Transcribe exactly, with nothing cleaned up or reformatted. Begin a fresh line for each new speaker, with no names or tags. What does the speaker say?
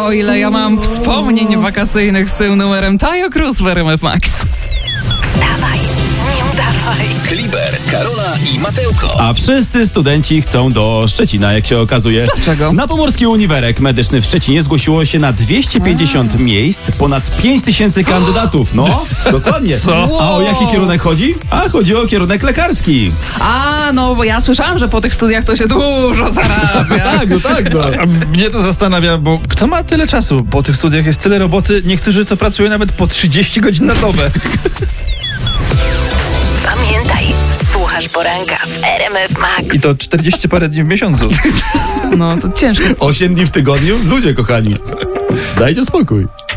O, ile ja mam wspomnień wakacyjnych z tym numerem. Tajo Cruz w R M F Max.
Wstawaj, nie udawaj.
Kliber, Karola i Mateuko.
A wszyscy studenci chcą do Szczecina, jak się okazuje.
Dlaczego?
Na Pomorski Uniwerek Medyczny w Szczecinie zgłosiło się na dwieście pięćdziesiąt A. miejsc, ponad pięć tysięcy kandydatów. No, dokładnie.
Co?
A o jaki kierunek chodzi? A chodzi o kierunek lekarski.
A, no bo ja słyszałam, że po tych studiach to się dużo zarabia.
Tak, no tak, no.
A mnie to zastanawia, bo kto ma tyle czasu? Po tych studiach jest tyle roboty, niektórzy to pracują nawet po trzydzieści godzin na dobę.
Pamiętaj, słuchasz poranka w R M F Max.
I to czterdzieści parę dni w miesiącu.
No, to ciężko.
osiem dni w tygodniu? Ludzie kochani, dajcie spokój.